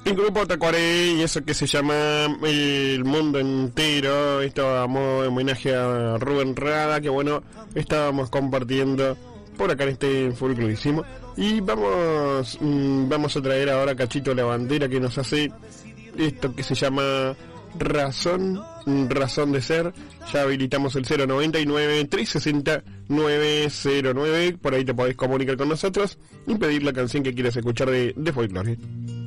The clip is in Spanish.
El grupo Tacuaré y eso que se llama El Mundo Entero. Esto a modo de homenaje a Rubén Rada, que bueno, estábamos compartiendo por acá en este folclorísimo. Y vamos a traer ahora a Cachito la Bandera, que nos hace esto que se llama Razón de Ser. Ya habilitamos el 099-360-909. Por ahí te podés comunicar con nosotros y pedir la canción que quieras escuchar de folclore.